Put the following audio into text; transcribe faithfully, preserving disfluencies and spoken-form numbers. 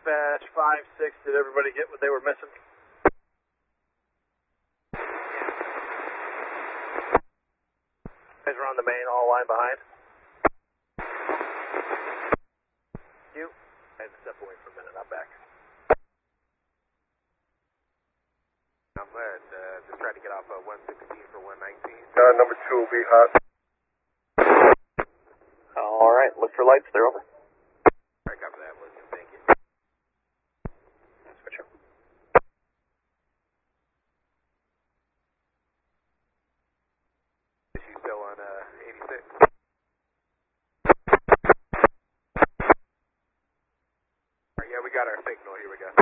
Dispatch five six, did everybody get what they were missing? Guys are on the main, all line behind. You. I had to step away for a minute, I'm back. I'm glad. Uh, just trying to get off uh, one sixteen for one nineteen. Uh, number two will be hot. All right, look for lights, they're over. All right, copy that, Wilson. Thank you. Switch up. Is she still on uh, eighty-six? All right, yeah, we got our signal. Here we go.